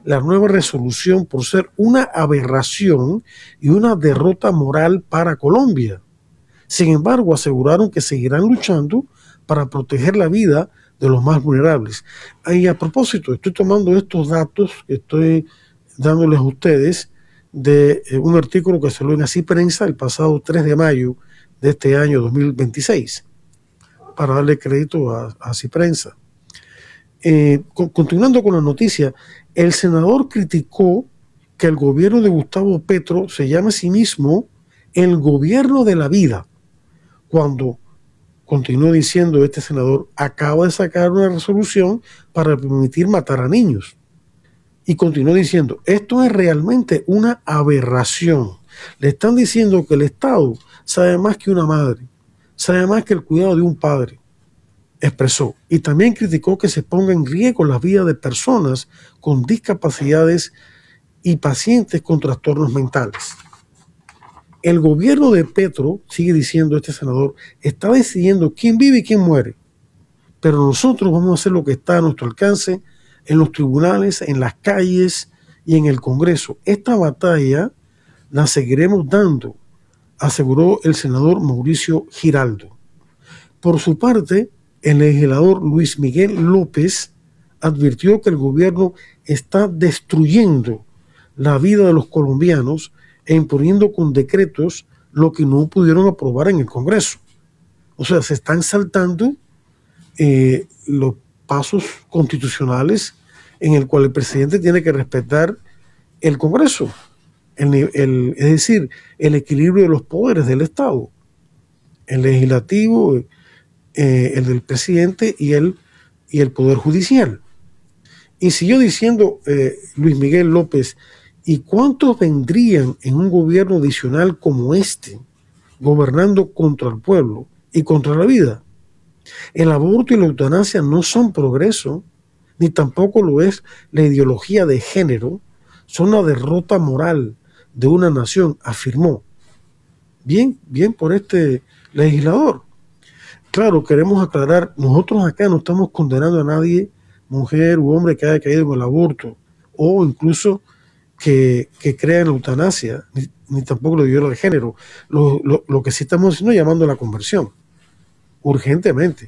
la nueva resolución por ser una aberración y una derrota moral para Colombia. Sin embargo, aseguraron que seguirán luchando para proteger la vida de los más vulnerables. Y a propósito, estoy tomando estos datos que estoy dándoles a ustedes de un artículo que salió en Así Prensa el pasado 3 de mayo de este año 2026, para darle crédito a Así Prensa. Continuando con la noticia, el senador criticó que el gobierno de Gustavo Petro se llama a sí mismo el gobierno de la vida, cuando, continuó diciendo este senador, acaba de sacar una resolución para permitir matar a niños. Y continuó diciendo, esto es realmente una aberración. Le están diciendo que el Estado sabe más que una madre, sabe más que el cuidado de un padre, expresó. Y también criticó que se ponga en riesgo la vida de personas con discapacidades y pacientes con trastornos mentales. El gobierno de Petro, sigue diciendo este senador, está decidiendo quién vive y quién muere. Pero nosotros vamos a hacer lo que está a nuestro alcance en los tribunales, en las calles y en el Congreso. Esta batalla la seguiremos dando, aseguró el senador Mauricio Giraldo. Por su parte, el legislador Luis Miguel López advirtió que el gobierno está destruyendo la vida de los colombianos e imponiendo con decretos lo que no pudieron aprobar en el Congreso. O sea, se están saltando los pasos constitucionales en el cual el presidente tiene que respetar el Congreso, es decir, el equilibrio de los poderes del Estado, el legislativo, el del presidente y el Poder Judicial. Y siguió diciendo Luis Miguel López, ¿y cuántos vendrían en un gobierno adicional como este, gobernando contra el pueblo y contra la vida? El aborto y la eutanasia no son progreso, ni tampoco lo es la ideología de género, son una derrota moral de una nación, afirmó. Bien por este legislador. Claro, queremos aclarar, nosotros acá no estamos condenando a nadie, mujer u hombre, que haya caído en el aborto, o incluso que crea en la eutanasia, ni tampoco la ideología de género. Lo que sí estamos haciendo es llamando a la conversión, urgentemente,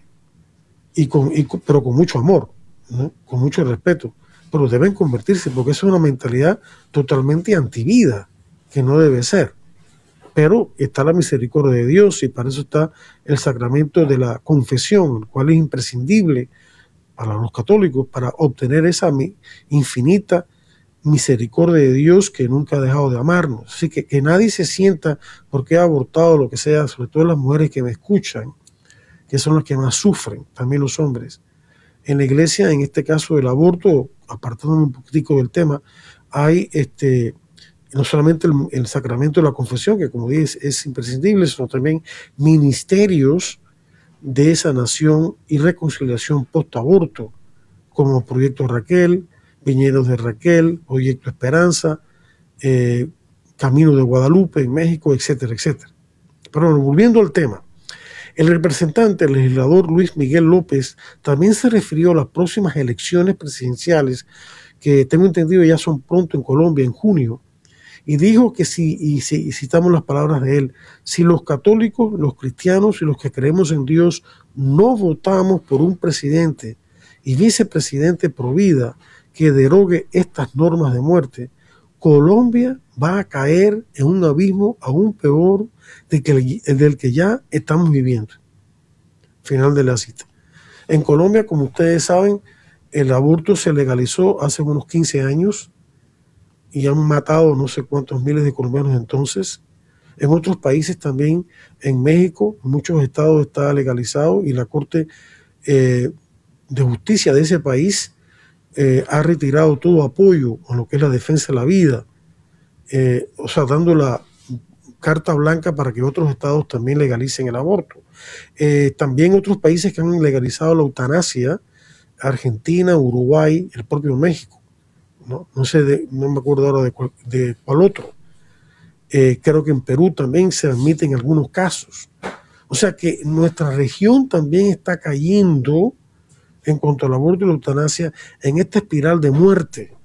pero con mucho amor, ¿no? Con mucho respeto, pero deben convertirse, porque eso es una mentalidad totalmente antivida, que no debe ser. Pero está la misericordia de Dios y para eso está el sacramento de la confesión, el cual es imprescindible para los católicos para obtener esa infinita misericordia de Dios que nunca ha dejado de amarnos. Así que nadie se sienta porque ha abortado, lo que sea, sobre todo las mujeres que me escuchan, que son las que más sufren, también los hombres. En la iglesia, en este caso del aborto, apartándome un poquitico del tema, hay no solamente el sacramento de la confesión, que como dije es imprescindible, sino también ministerios de sanación y reconciliación post-aborto, como Proyecto Raquel, Viñedos de Raquel, Proyecto Esperanza, Camino de Guadalupe en México, etcétera, etcétera. Pero bueno, volviendo al tema, el representante, el legislador Luis Miguel López, también se refirió a las próximas elecciones presidenciales, que tengo entendido ya son pronto en Colombia, en junio, y dijo que y citamos las palabras de él, si los católicos, los cristianos y los que creemos en Dios no votamos por un presidente y vicepresidente pro vida que derogue estas normas de muerte, Colombia va a caer en un abismo aún peor del que ya estamos viviendo. Final de la cita. En Colombia, como ustedes saben, el aborto se legalizó hace unos 15 años y han matado no sé cuántos miles de colombianos entonces. En otros países también, en México, en muchos estados está legalizado y la Corte de Justicia de ese país ha retirado todo apoyo a lo que es la defensa de la vida, o sea, dando la carta blanca para que otros estados también legalicen el aborto. También otros países que han legalizado la eutanasia, Argentina, Uruguay, el propio México. No sé, no me acuerdo ahora de cuál otro. Creo que en Perú también se admiten algunos casos. O sea que nuestra región también está cayendo en cuanto al aborto y la eutanasia en esta espiral de muerte